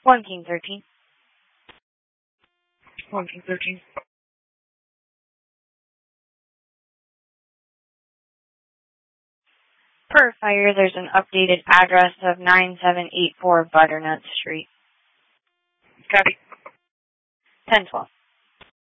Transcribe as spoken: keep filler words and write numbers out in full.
one King thirteen. one King thirteen. Per fire, there's an updated address of nine seven eight four Butternut Street. Copy. ten twelve.